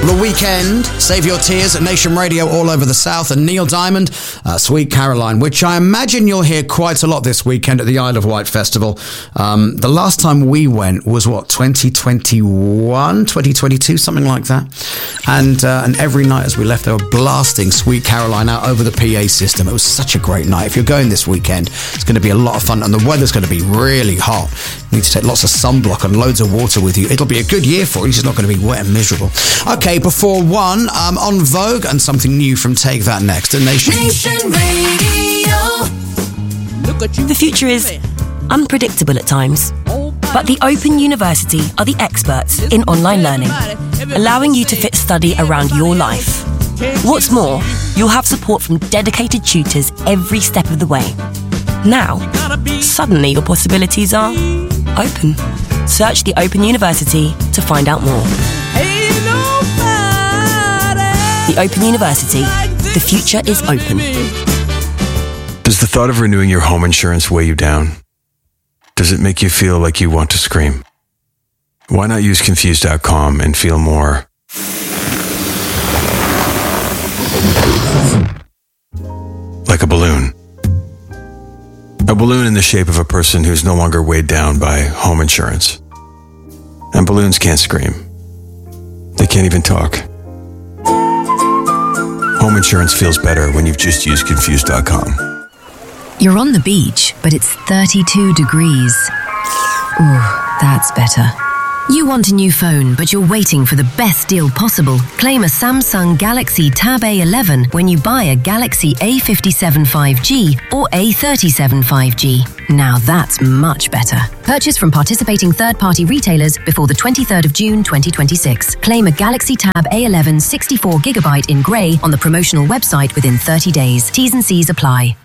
The Weeknd, Save Your Tears at Nation Radio all over the South, and Neil Diamond, Sweet Caroline, which I imagine you'll hear quite a lot this weekend at the Isle of Wight Festival. The last time we went was, 2021, 2022, something like that. And every night as we left, they were blasting Sweet Caroline out over the PA system. It was such a great night. If you're going this weekend, it's going to be a lot of fun, and the weather's going to be really hot. You need to take lots of sunblock and loads of water with you. It'll be a good year for you. It's just not going to be wet and miserable. Okay, before one, On Vogue and something new from Take That next at Nation. Nation Radio. The future is unpredictable at times, but the Open University are the experts in online learning, allowing you to fit study around your life. What's more, you'll have support from dedicated tutors every step of the way. Now, suddenly your possibilities are open. Search the Open University to find out more. The Open University. The future is open. Does the thought of renewing your home insurance weigh you down? Does it make you feel like you want to scream? Why not use Confused.com and feel more like a balloon? A balloon in the shape of a person who's no longer weighed down by home insurance. And balloons can't scream. They can't even talk. Home insurance feels better when you've just used Confused.com. You're on the beach, but it's 32 degrees. Ooh, that's better. You want a new phone, but you're waiting for the best deal possible. Claim a Samsung Galaxy Tab A11 when you buy a Galaxy A57 5G or A37 5G. Now that's much better. Purchase from participating third-party retailers before the 23rd of June 2026. Claim a Galaxy Tab A11 64GB in grey on the promotional website within 30 days. T's and C's apply.